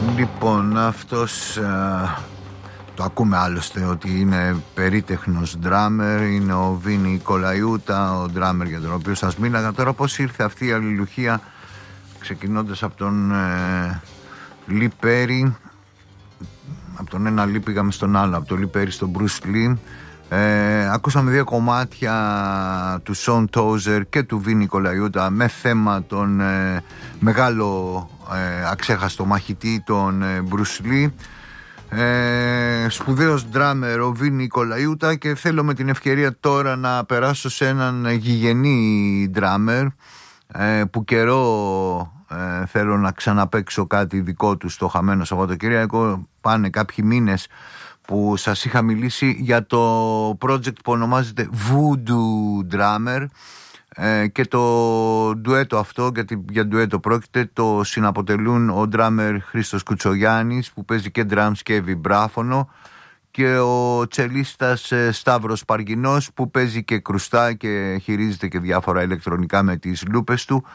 Λοιπόν, αυτός το ακούμε άλλωστε ότι είναι περίτεχνος ντράμερ, είναι ο Βίνι Νικολαϊούτα, ο ντράμερ για τον οποίο σας μίλαγα. Τώρα πώς ήρθε αυτή η αλληλουχία, ξεκινώντας από τον Λι Πέρι, από τον ένα Λι πήγαμε στον άλλο, από τον Λι Πέρι στον Μπρους Λι. Ακούσαμε δύο κομμάτια του Σον Τόζερ και του Βίνι Νικολαϊούτα με θέμα τον μεγάλο αξέχαστο μαχητή τον Μπρους Λι. Σπουδαίος ντράμερ ο Βίνι Νικολαϊούτα, και θέλω με την ευκαιρία τώρα να περάσω σε έναν γηγενή ντράμερ που καιρό θέλω να ξαναπαίξω κάτι δικό του στο Χαμένο Σαββατοκύριακο. Πάνε κάποιοι μήνες που σας είχα μιλήσει για το project που ονομάζεται Voodoo Drummer, και το ντουέτο αυτό, γιατί για ντουέτο πρόκειται, το συναποτελούν ο ντράμερ Χρήστος Κουτσογιάννης που παίζει και drums και βιμπράφωνο, και ο τσελίστας Σταύρος Παργινός που παίζει και κρουστά και χειρίζεται και διάφορα ηλεκτρονικά με τις λούπες του.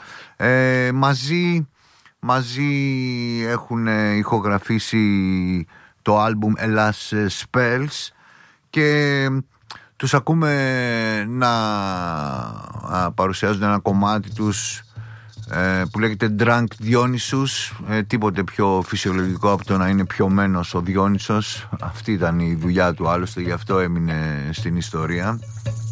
Μαζί έχουν ηχογραφήσει το άλμπουμ Ελλάς Spells, και τους ακούμε να παρουσιάζουν ένα κομμάτι τους που λέγεται Drunk Dionysus. Τίποτε πιο φυσιολογικό από το να είναι πιωμένος ο Διόνυσος. Αυτή ήταν η δουλειά του άλλωστε, γι' αυτό έμεινε στην ιστορία.